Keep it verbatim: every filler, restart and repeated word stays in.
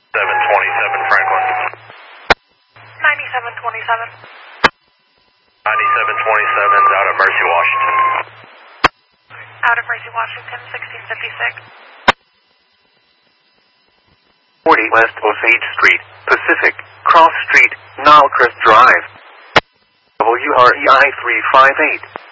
seven twenty-seven Franklin. ninety-seven twenty-seven. ninety-seven twenty-seven out of Mercy, Washington. Out of Mercy, Washington, sixteen fifty-six. forty West Osage Street, Pacific, Cross Street, Nilecrest Drive. W R E I three five eight.